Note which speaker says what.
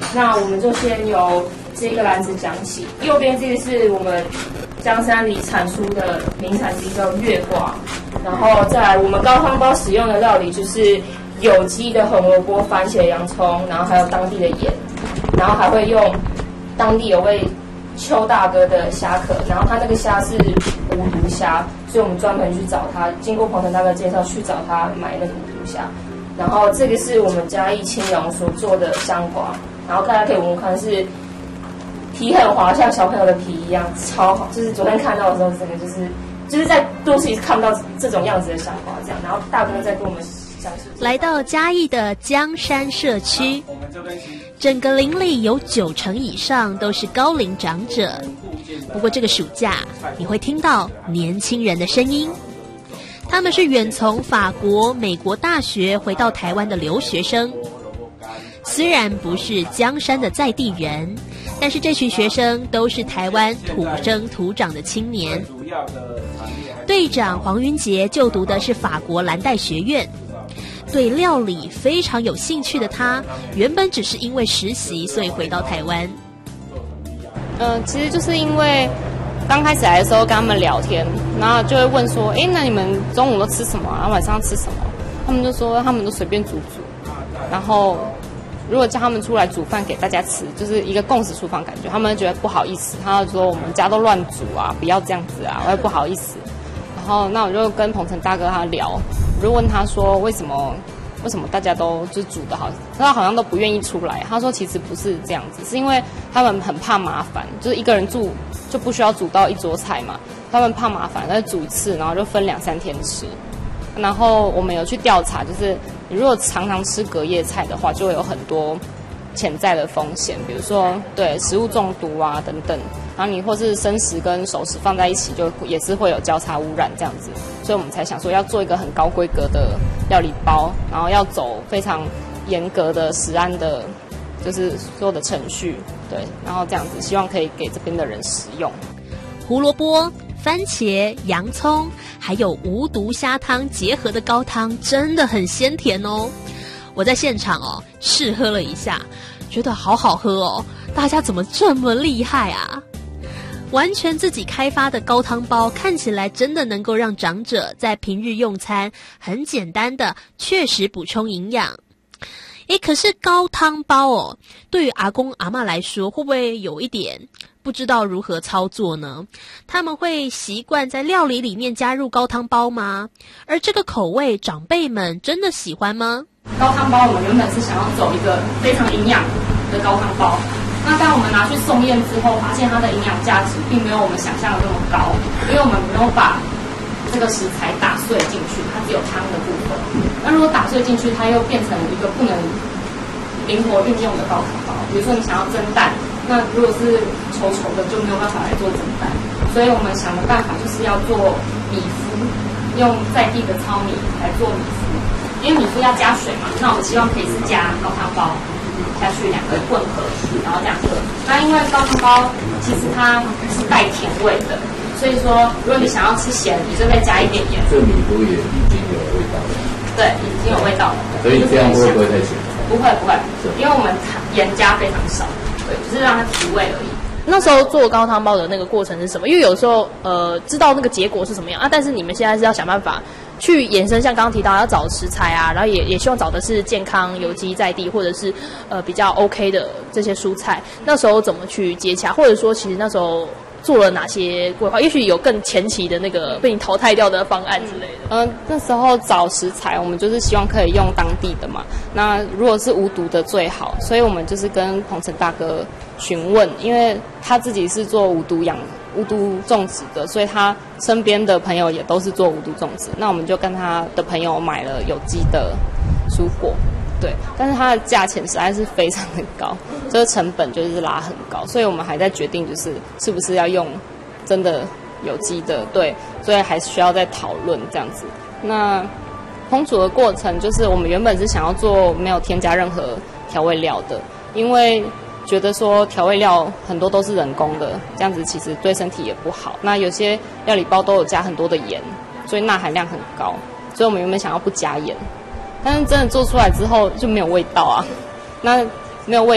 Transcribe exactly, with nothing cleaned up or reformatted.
Speaker 1: 那我们就先由这个篮子讲起。右边这个是我们江山里产出的名产之一，叫月瓜。然后再来，我们高汤包使用的料理就是有机的红萝卜、番茄、洋葱，然后还有当地的盐，然后还会用当地有位邱大哥的虾壳，然后他那个虾是无毒虾，所以我们专门去找他，经过彭腾大哥介绍去找他买那个无毒虾。然后这个是我们嘉义青阳所做的香瓜，然后大家可以闻闻看，是皮很滑，像小朋友的皮一样，超好。就是昨天看到的时候，整个就是就是在都市看不到这种样子的香瓜这样。然后大哥在跟我们详述。
Speaker 2: 来到嘉义的江山社区，整个邻里有九成以上都是高龄长者。不过这个暑假，你会听到年轻人的声音。他们是远从法国、美国大学回到台湾的留学生，虽然不是江山的在地人，但是这群学生都是台湾土生土长的青年。队长黄云杰就读的是法国蓝带学院，对料理非常有兴趣的他，原本只是因为实习所以回到台湾。
Speaker 3: 嗯、呃，其实就是因为刚开始来的时候跟他们聊天，然后就会问说，哎，那你们中午都吃什么啊？晚上吃什么？他们就说他们都随便煮煮，然后如果叫他们出来煮饭给大家吃，就是一个共识厨房感觉，他们觉得不好意思，他就说我们家都乱煮啊，不要这样子啊，我也不好意思。然后那我就跟鹏程大哥他聊，我就问他说为什么为什么大家都就煮的好，他好像都不愿意出来。他说其实不是这样子，是因为他们很怕麻烦，就是一个人住就不需要煮到一桌菜嘛，他们怕麻烦，那就煮一次，然后就分两三天吃。然后我们有去调查，就是你如果常常吃隔夜菜的话，就会有很多潜在的风险，比如说对食物中毒啊等等。然后你或是生食跟熟食放在一起，就也是会有交叉污染这样子。所以我们才想说要做一个很高规格的料理包，然后要走非常严格的食安的，就是所有的程序，对，然后这样子希望可以给这边的人食用。
Speaker 2: 胡萝卜、番茄、洋葱，还有无毒虾汤结合的高汤，真的很鲜甜哦。我在现场哦试喝了一下，觉得好好喝哦，大家怎么这么厉害啊？完全自己开发的高汤包，看起来真的能够让长者在平日用餐很简单的确实补充营养。诶，可是高汤包哦，对于阿公阿嬷来说，会不会有一点不知道如何操作呢？他们会习惯在料理里面加入高汤包吗？而这个口味，长辈们真的喜欢吗？
Speaker 1: 高汤包我们原本是想要走一个非常营养的高汤包，那当我们拿去送验之后，发现它的营养价值并没有我们想象的那么高，因为我们没有把这个食材打碎进去，它只有汤的部分。那如果打碎进去，它又变成一个不能灵活运用的高汤包。比如说你想要蒸蛋，那如果是稠稠的，就没有办法来做蒸蛋。所以我们想的办法就是要做米麸，用在地的糙米来做米麸。因为米麸要加水嘛，那我们希望可以是加高汤包下去两个混合，然后这样喝。那因为高汤包其实它是带甜味的，所以说如果你想要吃咸，你就再加一点盐。
Speaker 4: 这米麸也已经有味道了。
Speaker 1: 对，已经有味道了。
Speaker 4: 所以这样会不会太咸？
Speaker 1: 不会不会，因为我们盐加非常少，对，只是让它提味而已。
Speaker 5: 那时候做高汤包的那个过程是什么？因为有时候呃知道那个结果是什么样啊，但是你们现在是要想办法去延伸，像刚刚提到要找食材啊，然后也也希望找的是健康、有机、在地，或者是呃比较 OK 的这些蔬菜。那时候怎么去接洽，或者说其实那时候做了哪些规划？也许有更前期的那个被你淘汰掉的方案之类的。
Speaker 3: 嗯、呃，那时候找食材，我们就是希望可以用当地的嘛。那如果是无毒的最好，所以我们就是跟鹏程大哥询问，因为他自己是做无毒养无毒种植的，所以他身边的朋友也都是做无毒种植。那我们就跟他的朋友买了有机的蔬果，对，但是它的价钱实在是非常的高，这个成本就是拉很高，所以我们还在决定就是是不是要用真的有机的，对，所以还需要再讨论这样子。那烹煮的过程就是我们原本是想要做没有添加任何调味料的，因为觉得说调味料很多都是人工的，这样子其实对身体也不好。那有些料理包都有加很多的盐，所以钠含量很高，所以我们原本想要不加盐，但是真的做出来之后就没有味道啊。那没有味